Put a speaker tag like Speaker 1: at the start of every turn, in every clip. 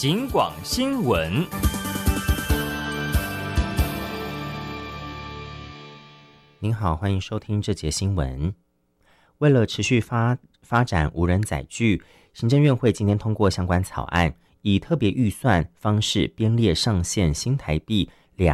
Speaker 1: 警广新闻。
Speaker 2: 您好，欢迎收听这节新闻。为了持续发展无人载具，行政院会今天通过相关草案，以特别预算方式编列上限新台币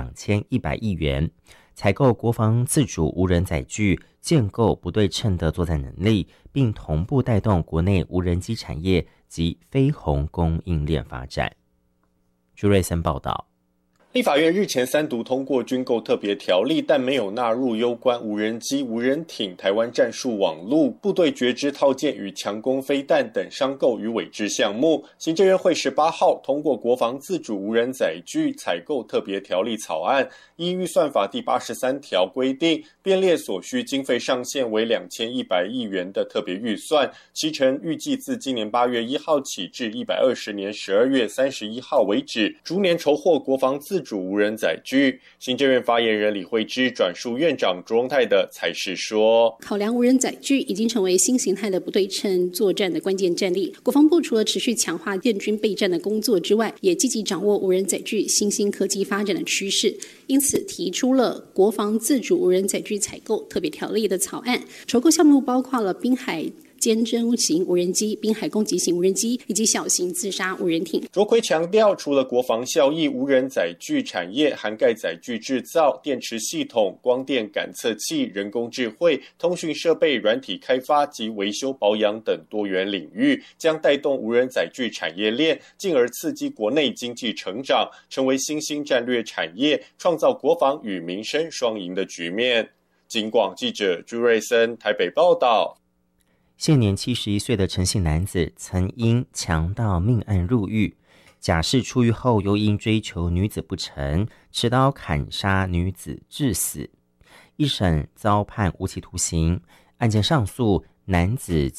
Speaker 2: 2100亿元，采购国防自主无人载具，建构不对称的作战能力，并同步带动国内无人机产业及飞鸿供应链发展。朱瑞森报道。
Speaker 3: 立法院日前3读通过军购特别条例，但没有纳入攸关无人机、无人艇、台湾战术网路、部队觉知套件与强攻飞弹等商购与委制项目。行政院会18号通过国防自主无人载具采购特别条例草案，依预算法第83条规定，编列所需经费上限为2100亿元的特别预算，期程预计自今年8月1号起至120年12月31号为止，逐年筹获国防自主无人载具。行政院发言人李惠芝转述院长卓荣泰的采视说，
Speaker 4: 考量无人载具已经成为新形态的不对称作战的关键战力，国防部除了持续强化建军备战的工作之外，也积极掌握无人载具新兴科技发展的趋势，因此提出了国防自主无人载具采购特别条例的草案。筹购项目包括了滨海监侦型无人机、滨海攻击型无人机以及小型自杀无人艇。
Speaker 3: 卓奎强调，除了国防效益，无人载具产业涵盖载具制造、电池系统、光电感测器、人工智慧、通讯设备、软体开发及维修保养等多元领域，将带动无人载具产业链，进而刺激国内经济成长，成为新兴战略产业，创造国防与民生双赢的局面。警广记者朱瑞森台北报道。
Speaker 2: 现年71岁的陈姓男子曾因强盗命案入狱，假释出狱后又因追求女子不成，持刀砍杀女子致死，一审遭判无期徒刑。案件上诉，男子